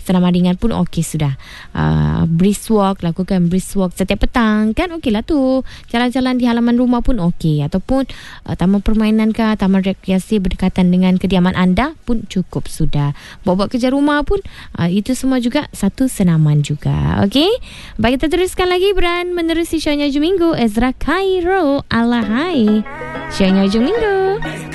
senaman ringan pun okey sudah. Brisk walk, lakukan brisk walk setiap petang kan, okey lah tu. Jalan-jalan di halaman rumah pun okey, ataupun taman permainan ke taman rekreasi berdekatan dengan kediaman anda pun cukup sudah. Buat-buat kerja rumah pun itu semua juga satu senaman juga. Okey, baik, kita teruskan lagi beran menerusi Syahnya Hujung Minggu. Ezra Khairul Alahai, Syahnya Hujung Minggu.